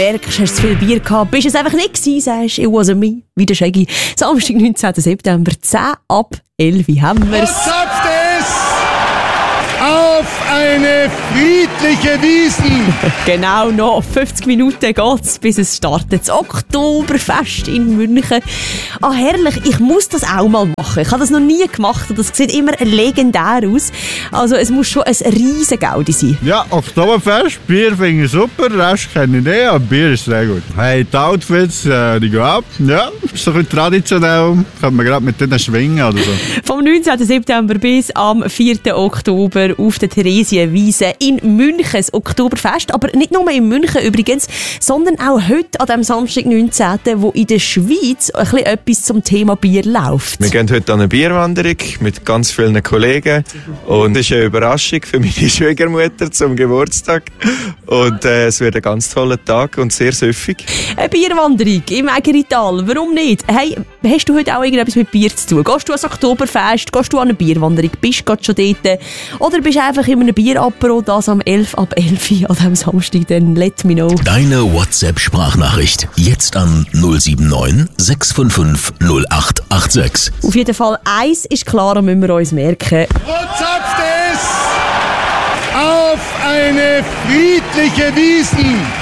Merkst, hast zu viel Bier gehabt, bist es einfach nicht gewesen, sagst it wasn't me, wie der Shaggy. Samstag, 19. September, 10 ab 11 haben wir's. Schafft es auf eine friedliche Wiesn. Genau, noch 50 Minuten geht's, bis es startet. Das Oktoberfest in München. Ah, herrlich, ich muss das auch mal machen. Ich habe das noch nie gemacht und das sieht immer legendär aus. Also es muss schon ein riesen Gaudi sein. Ja, Oktoberfest, Bier finde ich super, den Rest kenne ich nicht, aber Bier ist sehr gut. Hey, die Outfits, die gehen ab. Ja, ist so ein bisschen traditionell, kann man gerade mit denen schwingen oder so. Vom 19. September bis am 4. Oktober auf der Theresienwiese in München, das Oktoberfest. Aber nicht nur in München übrigens, sondern auch heute an dem Samstag, 19., wo in der Schweiz ein bisschen etwas zum Thema Bier läuft. Wir gehen heute an eine Bierwanderung mit ganz vielen Kollegen und es ist eine Überraschung für meine Schwiegermutter zum Geburtstag und es wird ein ganz toller Tag und sehr süffig. Eine Bierwanderung im Ägerital, warum nicht? Hey, hast du heute auch irgendetwas mit Bier zu tun? Gehst du ans Oktoberfest, gehst du an eine Bierwanderung, bist du gerade schon dort oder bist du einfach in einem Bierapero, das am 11 ab 11 an diesem Samstag, dann let me know. Deine WhatsApp-Sprachnachricht jetzt an 079 655 0886. Auf jeden Fall, eins ist klar, da müssen wir uns merken. Und schafft es auf eine friedliche Wiesn.